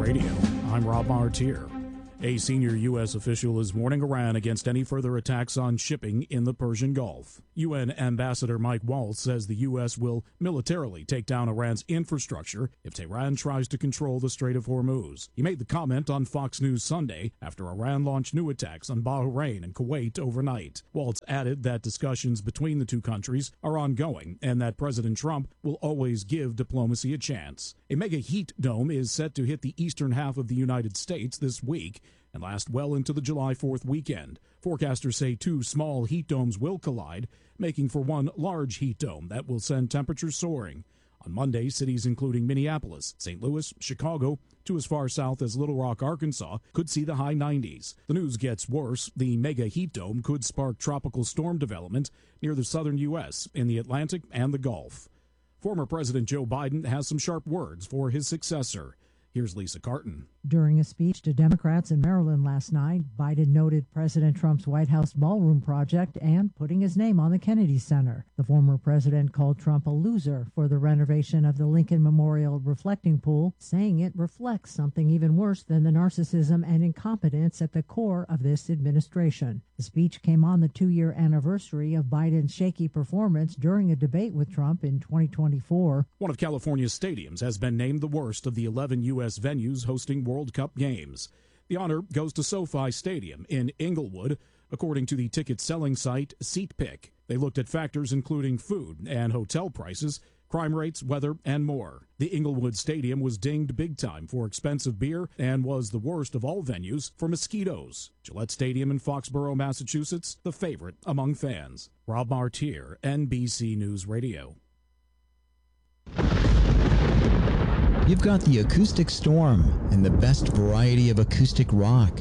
Radio. I'm Rob Martier. A senior U.S. official is warning Iran against any further attacks on shipping in the Persian Gulf. UN Ambassador Mike Waltz says the U.S. will militarily take down Iran's infrastructure if Tehran tries to control the Strait of Hormuz. He made the comment on Fox News Sunday after Iran launched new attacks on Bahrain and Kuwait overnight. Waltz added that discussions between the two countries are ongoing and that President Trump will always give diplomacy a chance. A mega heat dome is set to hit the eastern half of the United States this week and last well into the July 4th weekend. Forecasters say two small heat domes will collide, making for one large heat dome that will send temperatures soaring. On Monday, cities including Minneapolis, St. Louis, Chicago, to as far south as Little Rock, Arkansas, could see the high 90s. The news gets worse. The mega heat dome could spark tropical storm development near the southern U.S., in the Atlantic and the Gulf. Former President Joe Biden has some sharp words for his successor. Here's Lisa Carton. During a speech to Democrats in Maryland last night, Biden noted President Trump's White House ballroom project and putting his name on the Kennedy Center. The former president called Trump a loser for the renovation of the Lincoln Memorial reflecting pool, saying it reflects something even worse than the narcissism and incompetence at the core of this administration. The speech came on the 2-year anniversary of Biden's shaky performance during a debate with Trump in 2024. One of California's stadiums has been named the worst of the 11 U.S. venues hosting World Cup games. The honor goes to SoFi Stadium in Inglewood, according to the ticket-selling site SeatPick. They looked at factors including food and hotel prices, crime rates, weather, and more. The Inglewood Stadium was dinged big time for expensive beer and was the worst of all venues for mosquitoes. Gillette Stadium in Foxborough, Massachusetts, the favorite among fans. Rob Martier, NBC News Radio. You've got the Acoustic Storm and the best variety of acoustic rock.